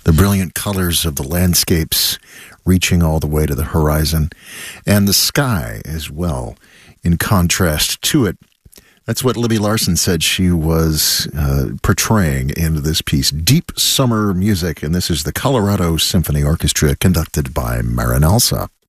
The brilliant colors of the landscapes reaching all the way to the horizon, and the sky as well, in contrast to it. That's what Libby Larsen said she was portraying in this piece, Deep Summer Music, and this is the Colorado Symphony Orchestra conducted by Marin Alsop.